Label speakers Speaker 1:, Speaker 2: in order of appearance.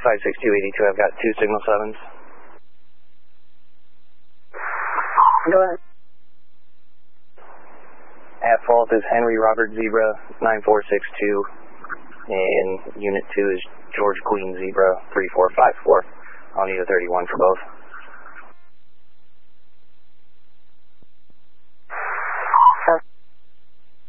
Speaker 1: 56282, I've got 2 signal 7s.
Speaker 2: Go ahead.
Speaker 1: At fault is Henry Robert Zebra 9462, and Unit 2 is George Queen Zebra 3454. I'll need a 31 for both.